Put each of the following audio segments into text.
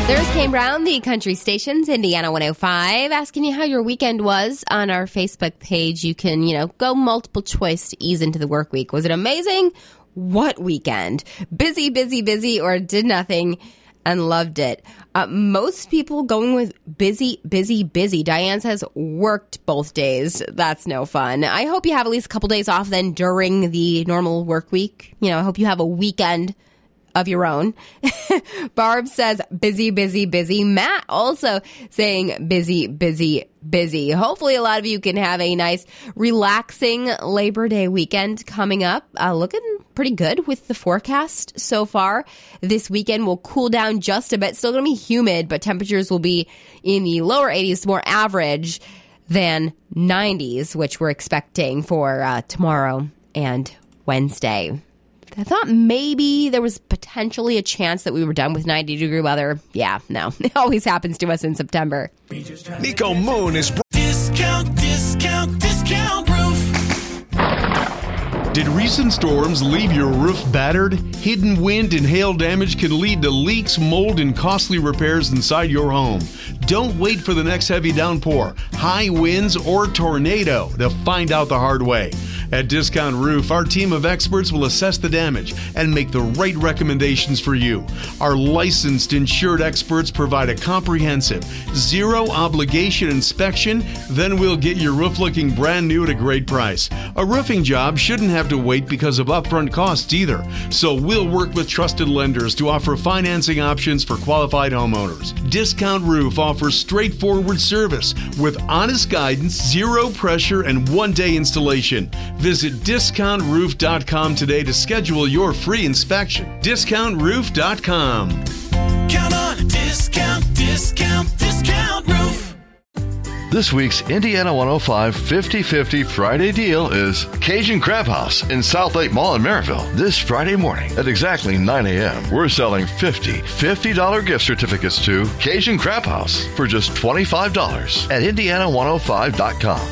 There's Kane Brown, the country station's Indiana 105, asking you how your weekend was on our Facebook page. You can, go multiple choice to ease into the work week. Was it amazing? What weekend? Busy, busy, busy, or did nothing and loved it? Most people going with busy, busy, busy. Diane says worked both days. That's no fun. I hope you have at least a couple days off then during the normal work week. I hope you have a weekend of your own. Barb says busy, busy, busy. Matt also saying busy, busy, busy. Hopefully a lot of you can have a nice relaxing Labor Day weekend coming up. Looking pretty good with the forecast so far. This weekend will cool down just a bit. Still going to be humid, but temperatures will be in the lower 80s, more average than 90s, which we're expecting for tomorrow and Wednesday. I thought maybe there was potentially a chance that we were done with 90-degree weather. Yeah, no. It always happens to us in September. Nico Moon is... Discount Roof. Did recent storms leave your roof battered? Hidden wind and hail damage can lead to leaks, mold, and costly repairs inside your home. Don't wait for the next heavy downpour, high winds, or tornado to find out the hard way. At Discount Roof, our team of experts will assess the damage and make the right recommendations for you. Our licensed, insured experts provide a comprehensive, zero-obligation inspection, then we'll get your roof looking brand new at a great price. A roofing job shouldn't have to wait because of upfront costs either, so we'll work with trusted lenders to offer financing options for qualified homeowners. Discount Roof offers straightforward service with honest guidance, zero pressure, and one-day installation. Visit discountroof.com today to schedule your free inspection. Discountroof.com. Count on a discount roof. This week's Indiana 105 50-50 Friday deal is Cajun Crab House in South Lake Mall in Maryville. This Friday morning at exactly 9 a.m., we're selling $50 gift certificates to Cajun Crab House for just $25 at Indiana105.com.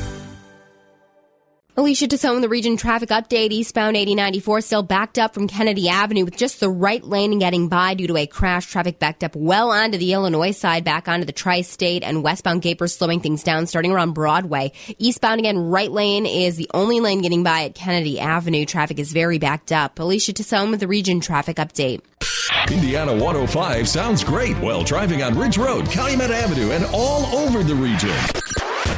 Alicia Tassone, the region traffic update. Eastbound 8094 still backed up from Kennedy Avenue with just the right lane and getting by due to a crash. Traffic backed up well onto the Illinois side, back onto the Tri-State, and westbound Gapers slowing things down starting around Broadway. Eastbound again, right lane is the only lane getting by at Kennedy Avenue. Traffic is very backed up. Alicia Tassone with the region traffic update. Indiana 105 sounds great while driving on Ridge Road, Calumet Avenue, and all over the region.